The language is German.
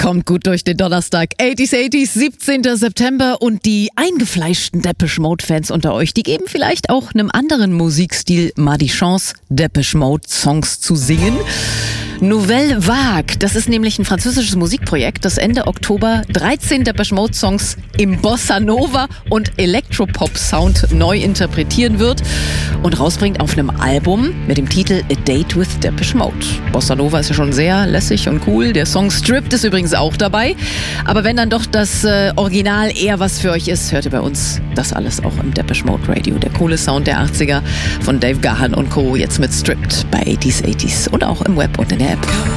Kommt gut durch den Donnerstag. 80s, 17. September und die eingefleischten Depeche Mode-Fans unter euch, die geben vielleicht auch einem anderen Musikstil mal die Chance, Depeche Mode-Songs zu singen. Nouvelle Vague, das ist nämlich ein französisches Musikprojekt, das Ende Oktober 13 Depeche Mode Songs im Bossa Nova und Elektropop Sound neu interpretieren wird und rausbringt auf einem Album mit dem Titel A Date with Depeche Mode. Bossa Nova ist ja schon sehr lässig und cool, der Song Stripped ist übrigens auch dabei, aber wenn dann doch das Original eher was für euch ist, hört ihr bei uns das alles auch im Depeche Mode Radio. Der coole Sound der 80er von Dave Gahan und Co. jetzt mit Stripped bei 80s und auch im Web und in der App.